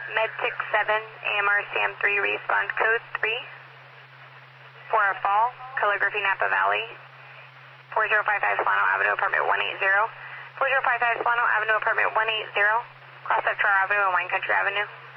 Med 67, AMR SAM 3, respond code 3 for a fall, calligraphy Napa Valley, 4055 Solano Avenue, apartment 180. 4055 Solano Avenue, apartment 180, cross up Char Avenue and Wine Country Avenue.